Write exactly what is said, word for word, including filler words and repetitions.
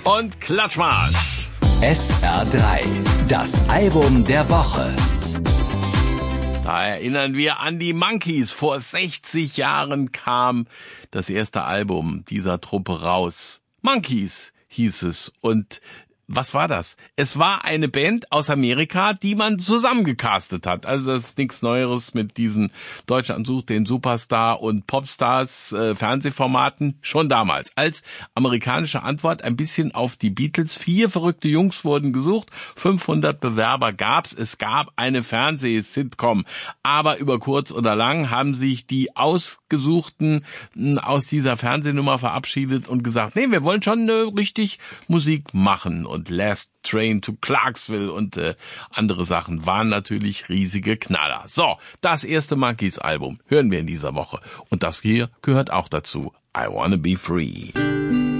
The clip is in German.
und Klatschmarsch. S R drei, das Album der Woche. Da erinnern wir an die Monkees. Vor sechzig Jahren kam das erste Album dieser Truppe raus. Monkees hieß es. Und was war das? Es war eine Band aus Amerika, die man zusammengecastet hat. Also das ist nichts Neueres mit diesen Deutschland sucht den Superstar und Popstars äh, Fernsehformaten. Schon damals. Als amerikanische Antwort ein bisschen auf die Beatles. Vier verrückte Jungs wurden gesucht. fünfhundert Bewerber gab's. Es gab eine Fernseh-Sitcom. Aber über kurz oder lang haben sich die Ausgesuchten mh, aus dieser Fernsehnummer verabschiedet und gesagt, nee, wir wollen schon äh, richtig Musik machen. Und Last Train to Clarksville und äh, andere Sachen waren natürlich riesige Knaller. So, das erste Monkees Album hören wir in dieser Woche. Und das hier gehört auch dazu. I Wanna Be Free.